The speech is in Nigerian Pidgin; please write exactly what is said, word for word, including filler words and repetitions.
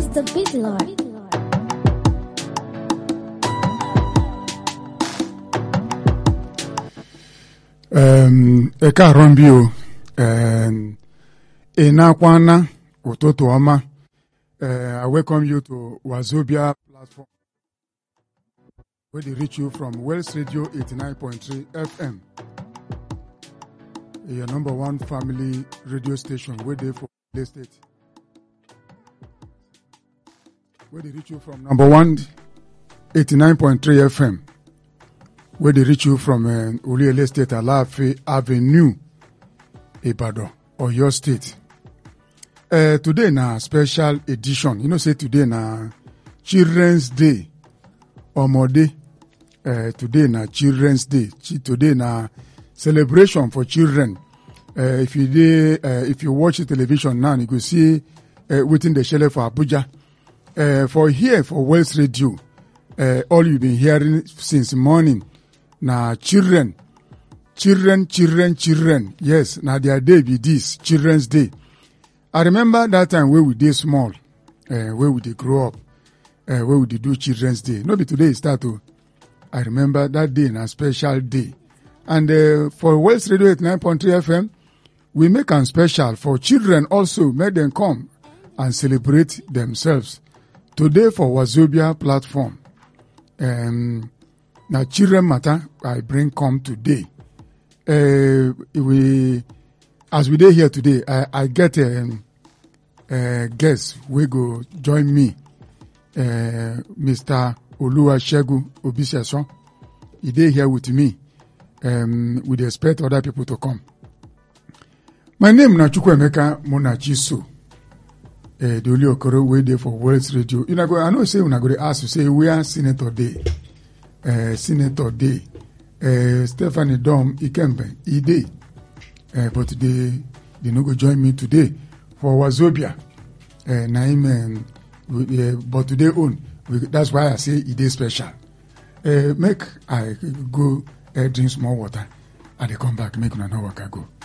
Mister Beat Lord. Um, e káàárọ̀ bí o, um, ina kwana ụtụtụ ọma. Uh, I welcome you to Wazobia platform, where they reach you from Wells Radio eighty-nine point three F M, your number one family radio station, where they for the state. Where they reach you from number one eighty-nine point three F M, where they reach you from uh, Uli State, Alaafin Avenue, Ibadan, or your state. Uh, today na special edition. You know, say today na Children's Day. Omode. Uh, today na Children's Day. Ch- today na celebration for children. Uh, if you dey, uh, if you watch the television now, you go see uh, waiting the shele for Abuja. Uh, for here, for Wells Radio, uh, all you've been hearing since morning, na children, children, children, children. Yes, na their day be this, Children's Day. I remember that time where we did small, uh, where we did grow up, uh, where we did do Children's Day. Not be today it start to. I remember that day, a special day. And uh, for Wells Radio eighty-nine point three F M, we make a special for children also, make them come and celebrate themselves. Today for Wazobia platform, um, now children matter, I bring come today. Uh, we... As we dey here today, I, I get a, a guest wey go join me, uh, Mister Oluwasegun Obisesan. He dey here with me. Um, we expect other people to come. My name na Chukwuemeka Munachiso. Uh, the only okoro wey dey for Wells Radio. You know, go, I know say una go dey ask you say where Senator dey, uh, Senator dey, uh, Stephanie Dom Ikembe, he dey. Uh, but they they no go join me today for Wazobia. Uh, Naim, um, uh, but today own. We, that's why I say it is special. Uh, make I go uh, drink small water and they come back. Make una know what I go.